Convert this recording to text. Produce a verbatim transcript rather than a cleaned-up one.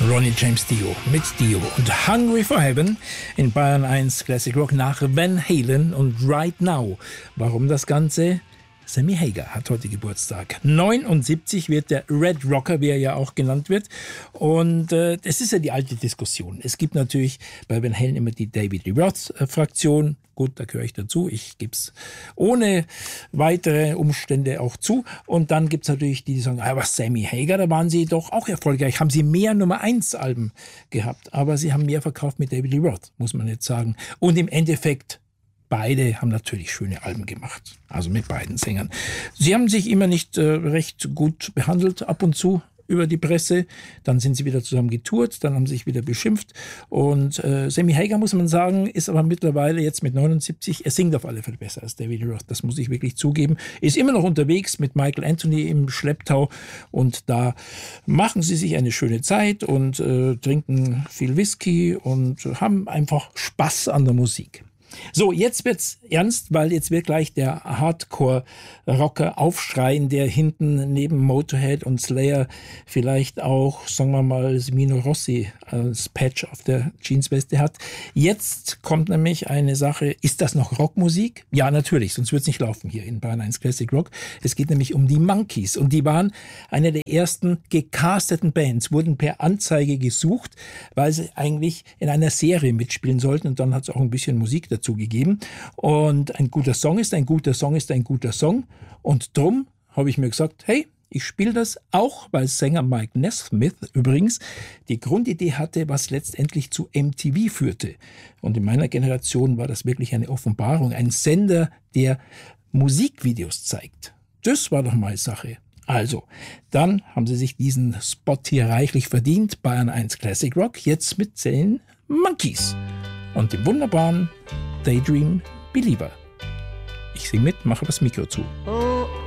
Ronnie James Dio mit Dio und Hungry for Heaven in Bayern eins Classic Rock nach Van Halen und Right Now. Warum das Ganze? Sammy Hagar hat heute Geburtstag. neunundsiebzig wird der Red Rocker, wie er ja auch genannt wird. Und äh, es ist ja die alte Diskussion. Es gibt natürlich bei Van Halen immer die David Lee Roth-Fraktion. Gut, da gehöre ich dazu. Ich gebe es ohne weitere Umstände auch zu. Und dann gibt es natürlich die, die sagen, aber Sammy Hagar, da waren sie doch auch erfolgreich. Haben sie mehr Nummer eins Alben gehabt. Aber sie haben mehr verkauft mit David Lee Roth, muss man jetzt sagen. Und im Endeffekt, beide haben natürlich schöne Alben gemacht. Also mit beiden Sängern. Sie haben sich immer nicht äh, recht gut behandelt, ab und zu über die Presse. Dann sind sie wieder zusammen getourt, dann haben sie sich wieder beschimpft. Und äh, Sammy Hagar, muss man sagen, ist aber mittlerweile jetzt mit neunundsiebzig, er singt auf alle Fälle besser als David Lee Roth, das muss ich wirklich zugeben. Ist immer noch unterwegs mit Michael Anthony im Schlepptau und da machen sie sich eine schöne Zeit und äh, trinken viel Whisky und haben einfach Spaß an der Musik. So, jetzt wird's ernst, weil jetzt wird gleich der Hardcore-Rocker aufschreien, der hinten neben Motorhead und Slayer vielleicht auch, sagen wir mal, Semino Rossi als Patch auf der Jeansweste hat. Jetzt kommt nämlich eine Sache, ist das noch Rockmusik? Ja, natürlich, sonst wird's nicht laufen hier in Bayern eins Classic Rock. Es geht nämlich um die Monkees und die waren eine der ersten gecasteten Bands, wurden per Anzeige gesucht, weil sie eigentlich in einer Serie mitspielen sollten und dann hat's auch ein bisschen Musik dazu gegeben. Und ein guter Song ist ein guter Song ist ein guter Song. Und drum habe ich mir gesagt, hey, ich spiele das auch, weil Sänger Mike Nesmith übrigens die Grundidee hatte, was letztendlich zu M T V führte. Und in meiner Generation war das wirklich eine Offenbarung. Ein Sender, der Musikvideos zeigt. Das war doch mal Sache. Also, dann haben sie sich diesen Spot hier reichlich verdient. Bayern eins Classic Rock, jetzt mit den Monkees. Und dem wunderbaren Daydream Believer. Ich singe mit, mache das Mikro zu. Oh.